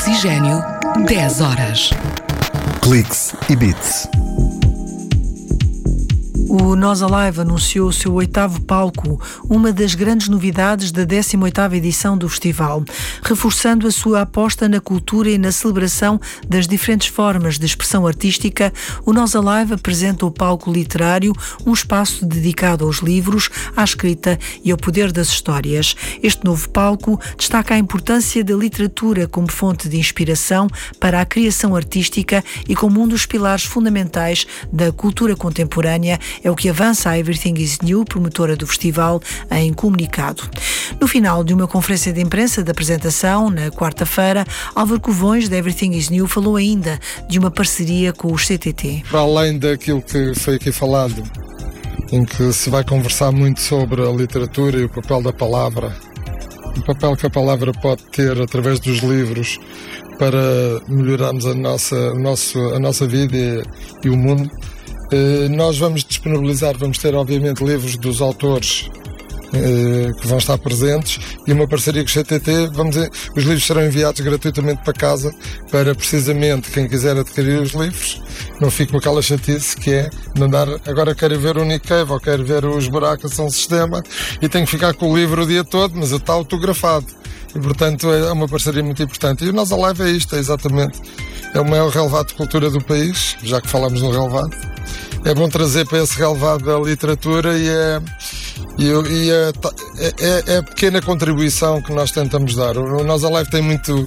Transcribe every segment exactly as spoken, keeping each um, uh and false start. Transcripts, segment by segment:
Oxigênio, dez horas. Cliques e Beats. O Nós Alive anunciou o seu oitavo palco, uma das grandes novidades da décima oitava edição do festival, reforçando a sua aposta na cultura e na celebração das diferentes formas de expressão artística. O Nós Alive apresenta o palco literário, um espaço dedicado aos livros, à escrita e ao poder das histórias. Este novo palco destaca a importância da literatura como fonte de inspiração para a criação artística e como um dos pilares fundamentais da cultura contemporânea. É o que avança a Everything is New, promotora do festival, em comunicado. No final de uma conferência de imprensa da apresentação, na quarta-feira, Álvaro Covões, da Everything is New, falou ainda de uma parceria com o C T T. Para além daquilo que foi aqui falado, em que se vai conversar muito sobre a literatura e o papel da palavra, o papel que a palavra pode ter através dos livros para melhorarmos a nossa, a nossa, a nossa vida e, e o mundo, nós vamos disponibilizar, vamos ter obviamente livros dos autores eh, que vão estar presentes e uma parceria com o C T T. Vamos, os livros serão enviados gratuitamente para casa para precisamente quem quiser adquirir os livros não fique com aquela chatice que é não dar, agora quero ver o Nick Cave ou quero ver os Buracos São Sistema e tenho que ficar com o livro o dia todo, mas está autografado e portanto é uma parceria muito importante. E o Nós Alive é isto, é exatamente, é o maior relevado de cultura do país, já que falamos no relevado. É bom trazer para esse relevado a literatura e, é, e, e é, é, é a pequena contribuição que nós tentamos dar. O Nós Alive tem muito...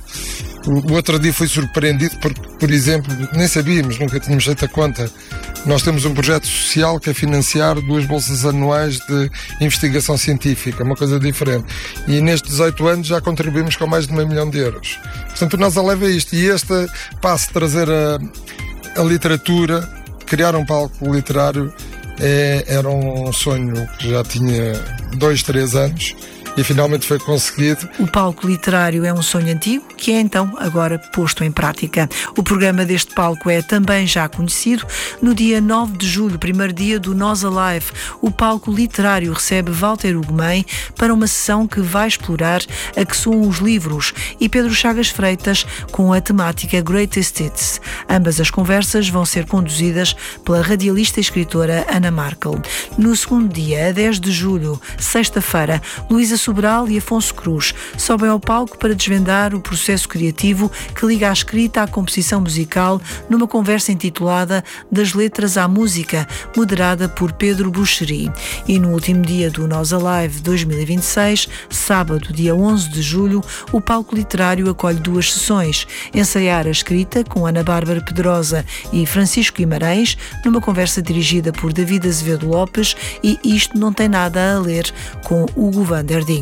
O outro dia fui surpreendido porque, por exemplo, nem sabíamos, nunca tínhamos feito a conta. Nós temos um projeto social que é financiar duas bolsas anuais de investigação científica, uma coisa diferente. E nestes dezoito anos já contribuímos com mais de meio milhão de euros. Portanto, o Nós Alive é isto. E este passo de trazer a, a literatura, criar um palco literário, é, era um sonho que já tinha dois, três anos e finalmente foi conseguido. O palco literário é um sonho antigo que é então agora posto em prática. O programa deste palco é também já conhecido. No dia nove de julho, primeiro dia do Nós Alive, o palco literário recebe Walter Ugumem para uma sessão que vai explorar a que soam os livros e Pedro Chagas Freitas com a temática Greatest Hits. Ambas as conversas vão ser conduzidas pela radialista e escritora Ana Markel. No segundo dia, a dez de julho, sexta-feira, Luísa Sobral e Afonso Cruz sobem ao palco para desvendar o processo criativo que liga a escrita à composição musical numa conversa intitulada Das Letras à Música, moderada por Pedro Buxeri. E no último dia do Nós Alive dois mil e vinte e seis, sábado, dia onze de julho, o palco literário acolhe duas sessões. Ensaiar a escrita com Ana Bárbara Pedrosa e Francisco Guimarães, numa conversa dirigida por David Azevedo Lopes, e Isto Não Tem Nada a Ler, com Hugo van der Ding.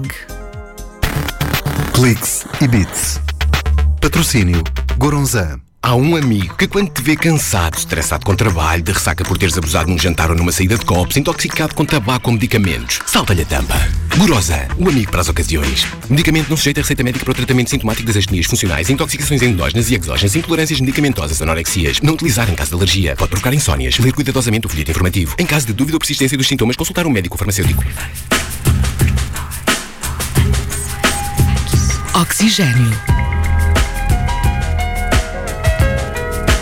Cliques e Beats. Patrocínio Goronzan. Há um amigo que quando te vê cansado, estressado com trabalho, de ressaca por teres abusado num jantar ou numa saída de copos, intoxicado com tabaco ou medicamentos, salta-lhe a tampa. Goronzan, o amigo para as ocasiões. Medicamento não sujeito a receita médica para o tratamento sintomático das astenias funcionais, intoxicações endógenas e exógenas, intolerâncias medicamentosas, anorexias. Não utilizar em caso de alergia. Pode provocar insónias. Ler cuidadosamente o folheto informativo. Em caso de dúvida ou persistência dos sintomas, consultar um médico farmacêutico. Oxigênio.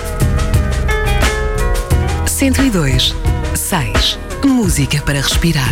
cento e dois, seis. Música para respirar.